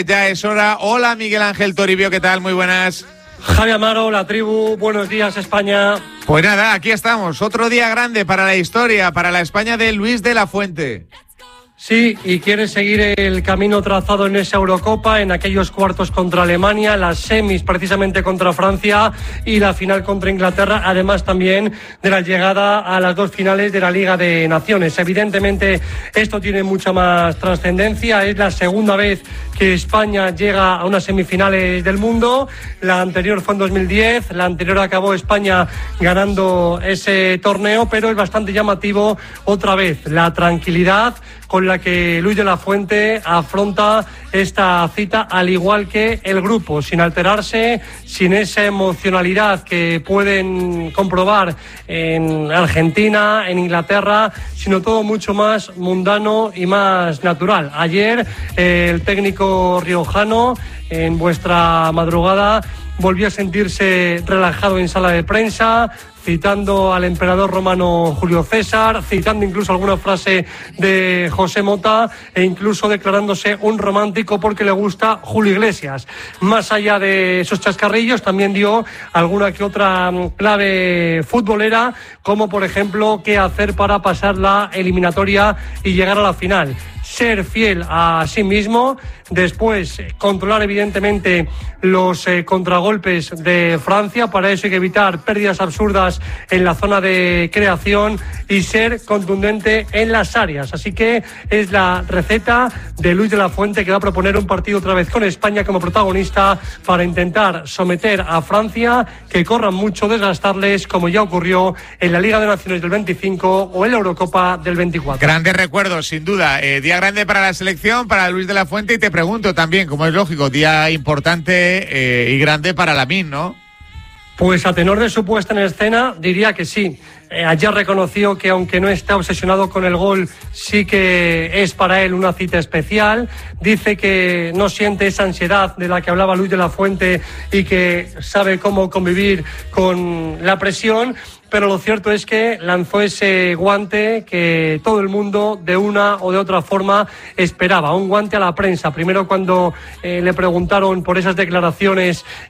Ya es hora. Hola Miguel Ángel Toribio, ¿qué tal? Muy buenas. Javi Amaro, la tribu, buenos días España. Pues nada, aquí estamos, otro día grande para la historia, para la España de Luis de la Fuente. Sí, y quiere seguir el camino trazado en esa Eurocopa, en aquellos cuartos contra Alemania, las semis precisamente contra Francia y la final contra Inglaterra, además también de la llegada a las dos finales de la Liga de Naciones. Evidentemente esto tiene mucha más trascendencia, es la segunda vez que España llega a unas semifinales del mundo, la anterior fue en 2010, la anterior acabó España ganando ese torneo, pero es bastante llamativo otra vez la tranquilidad con la que Luis de la Fuente afronta esta cita, al igual que el grupo, sin alterarse, sin esa emocionalidad que pueden comprobar en Argentina, en Inglaterra, sino todo mucho más mundano y más natural. Ayer el técnico riojano, en vuestra madrugada, volvió a sentirse relajado en sala de prensa, citando al emperador romano Julio César, citando incluso alguna frase de José Mota e incluso declarándose un romántico porque le gusta Julio Iglesias. Más allá de esos chascarrillos, también dio alguna que otra clave futbolera, como por ejemplo qué hacer para pasar la eliminatoria y llegar a la final. Ser fiel a sí mismo, después controlar evidentemente los contragolpes de Francia, para eso hay que evitar pérdidas absurdas en la zona de creación y ser contundente en las áreas. Así que es la receta de Luis de la Fuente, que va a proponer un partido otra vez con España como protagonista para intentar someter a Francia, que corran mucho, desgastarles, como ya ocurrió en la Liga de Naciones del 25 o en la Eurocopa del 24. Grandes recuerdos, sin duda. Día grande para la selección, para Luis de la Fuente, y te pregunto también, como es lógico, día importante y grande para Lamine, ¿no? Pues a tenor de su puesta en escena, diría que sí. Ayer reconoció que aunque no está obsesionado con el gol, sí que es para él una cita especial. Dice que no siente esa ansiedad de la que hablaba Luis de la Fuente y que sabe cómo convivir con la presión. Pero lo cierto es que lanzó ese guante que todo el mundo de una o de otra forma esperaba, un guante a la prensa. Primero cuando le preguntaron por esas declaraciones